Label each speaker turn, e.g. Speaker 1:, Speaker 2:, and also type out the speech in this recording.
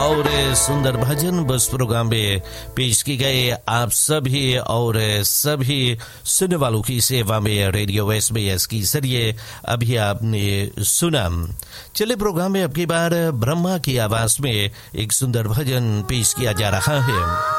Speaker 1: और सुंदर भजन बस प्रोग्राम में पेश की गए आप सभी और सभी सुनने वालों की सेवा में रेडियो SBS की जरिए अभी आपने सुना। चले प्रोग्राम में अब की बार ब्रह्मा की आवाज में एक सुंदर भजन पेश किया जा रहा है।